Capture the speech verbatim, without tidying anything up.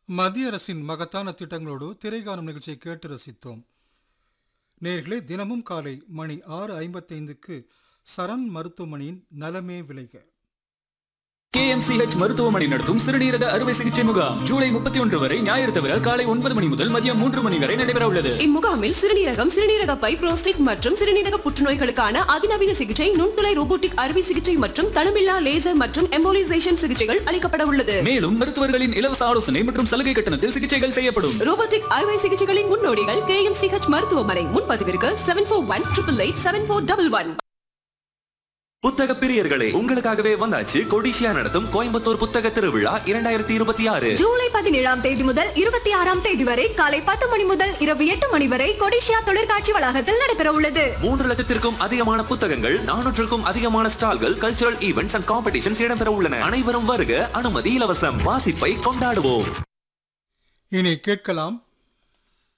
மத்திய அரசின் மகத்தான திட்டங்களோடு திரைகாணும் நிகழ்ச்சியை கேட்டு ரசித்தோம். நேர்களே, தினமும் காலை மணி ஆறு ஐம்பத்தைந்துக்கு சரண் மருத்துவமனையின் நலமே விளைக. கே எம் சி ஹெச் மருத்துவமனை நடத்தும் சிறுநீரக அறுவை சிகிச்சை முகாம் ஜூலை முப்பத்தி ஒன்று வரை ஞாயிறு தவிர காலை ஒன்பது மணி முதல் மதியம் மூன்று மணி வரை நடைபெற உள்ளது. இம்முகாமில் சிறுநீரகம், சிறுநீரக பை, புரோஸ்டேட் மற்றும் சிறுநீரக புற்றுநோய்களுக்கான அதிநவீன சிகிச்சை, நுண்துளை ரோபோட்டிக் அறுவை சிகிச்சை மற்றும் தளமில்லா லேசர் மற்றும் எம்போலிசேஷன் சிகிச்சைகள் அளிக்கப்பட உள்ளது. மேலும் மருத்துவர்களின் இலவச ஆலோசனை மற்றும் சலுகை கட்டணத்தில் சிகிச்சைகள் செய்யப்படும். ரோபோட்டிக் அறுவை சிகிச்சைகளின் முன்னோடிகள் கே எம் சி ஹெச் மருத்துவமனை. முன்பதிவிற்கு seven four one triple eight seven four double one. புத்தக பிரியர்களே, உங்களுக்காகவே வந்தாச்சு கொடிஷியா நடத்தும் கோயம்புத்தூர் புத்தக திருவிழா இரண்டாயிரத்தி இருபத்தி ஆறு. ஜூலை பதினேழாம் தேதி முதல் இருபத்தி ஆறாம் தேதி வரை காலை பத்து மணி முதல் இரவு எட்டு மணி வரை கொடிஷியா தொழிற்காட்சி வளாகத்தில் நடைபெற உள்ளது. மூன்று லட்சத்திற்கும் அதிகமான புத்தகங்கள், நானூற்றுக்கும் அதிகமான ஸ்டால்கள், கல்ச்சுரல் ஈவெண்ட்ஸ் அண்ட் காம்படிஷன்ஸ் இடம்பெற உள்ளன. அனைவரும் வருக, அனுமதி இலவசம். வாசிப்பை கொண்டாடுவோம். இனி கேட்கலாம்